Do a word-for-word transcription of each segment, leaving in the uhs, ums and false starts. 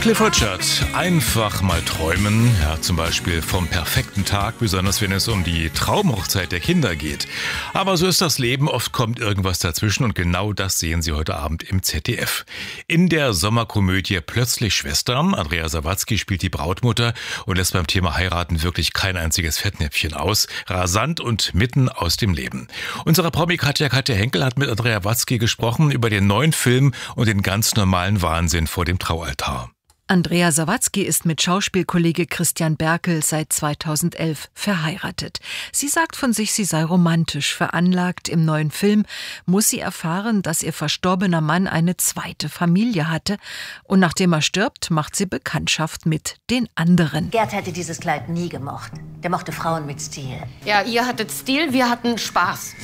Cliff Richard, einfach mal träumen, ja, zum Beispiel vom perfekten Tag, besonders wenn es um die Traumhochzeit der Kinder geht. Aber so ist das Leben, oft kommt irgendwas dazwischen und genau das sehen Sie heute Abend im Z D F. In der Sommerkomödie Plötzlich Schwester, Andrea Sawatzki spielt die Brautmutter und lässt beim Thema Heiraten wirklich kein einziges Fettnäpfchen aus, rasant und mitten aus dem Leben. Unsere Promi Katja Katja Henkel hat mit Andrea Sawatzki gesprochen über den neuen Film und den ganz normalen Wahnsinn vor dem Traualtar. Andrea Sawatzki ist mit Schauspielkollege Christian Berkel seit zweitausendelf verheiratet. Sie sagt von sich, sie sei romantisch veranlagt. Im neuen Film muss sie erfahren, dass ihr verstorbener Mann eine zweite Familie hatte. Und nachdem er stirbt, macht sie Bekanntschaft mit den anderen. Gerd hätte dieses Kleid nie gemocht. Der mochte Frauen mit Stil. Ja, ihr hattet Stil, wir hatten Spaß.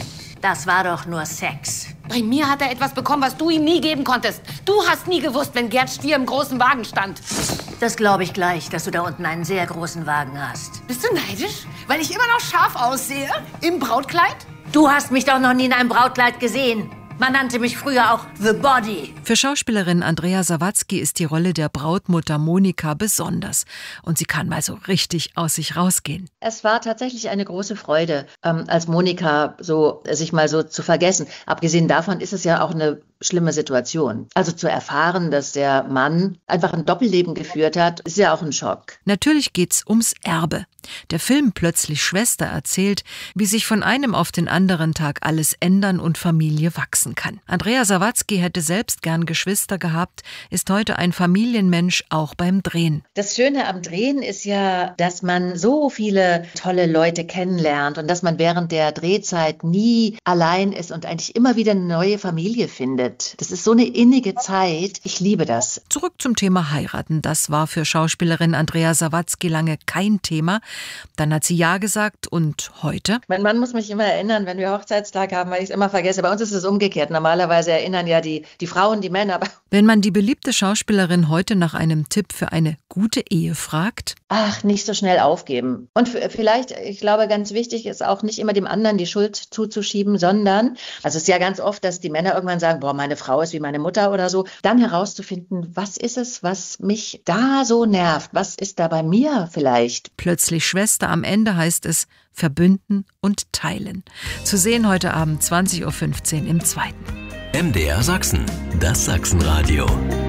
Das war doch nur Sex. Bei mir hat er etwas bekommen, was du ihm nie geben konntest. Du hast nie gewusst, wenn Gerd Stier im großen Wagen stand. Das glaube ich gleich, dass du da unten einen sehr großen Wagen hast. Bist du neidisch? Weil ich immer noch scharf aussehe? Im Brautkleid? Du hast mich doch noch nie in einem Brautkleid gesehen. Man nannte mich früher auch The Body. Für Schauspielerin Andrea Sawatzki ist die Rolle der Brautmutter Monika besonders. Und sie kann mal so richtig aus sich rausgehen. Es war tatsächlich eine große Freude, ähm, als Monika so sich mal so zu vergessen. Abgesehen davon ist es ja auch eine schlimme Situation. Also zu erfahren, dass der Mann einfach ein Doppelleben geführt hat, ist ja auch ein Schock. Natürlich geht's ums Erbe. Der Film Plötzlich Schwester erzählt, wie sich von einem auf den anderen Tag alles ändern und Familie wachsen kann. Andrea Sawatzki hätte selbst gern Geschwister gehabt, ist heute ein Familienmensch, auch beim Drehen. Das Schöne am Drehen ist ja, dass man so viele tolle Leute kennenlernt und dass man während der Drehzeit nie allein ist und eigentlich immer wieder eine neue Familie findet. Das ist so eine innige Zeit. Ich liebe das. Zurück zum Thema Heiraten. Das war für Schauspielerin Andrea Sawatzki lange kein Thema. Dann hat sie Ja gesagt und heute? Mein Mann muss mich immer erinnern, wenn wir Hochzeitstag haben, weil ich es immer vergesse. Bei uns ist es umgekehrt. Normalerweise erinnern ja die, die Frauen die Männer. Wenn man die beliebte Schauspielerin heute nach einem Tipp für eine gute Ehe fragt? Ach, nicht so schnell aufgeben. Und vielleicht, ich glaube, ganz wichtig ist auch nicht immer dem anderen die Schuld zuzuschieben, sondern, also es ist ja ganz oft, dass die Männer irgendwann sagen, boah, meine Frau ist wie meine Mutter oder so, dann herauszufinden, was ist es, was mich da so nervt? Was ist da bei mir vielleicht? Plötzlich Schwester, am Ende heißt es verbünden und teilen. Zu sehen heute Abend zwanzig Uhr fünfzehn im Zweiten. M D R Sachsen, das Sachsenradio.